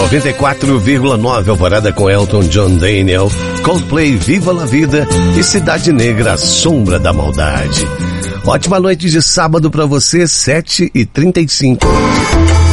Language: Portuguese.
94,9 Alvorada com Elton John, Daniel, Coldplay, Viva la Vida e Cidade Negra, A Sombra da Maldade. Ótima noite de sábado pra você, 7h35.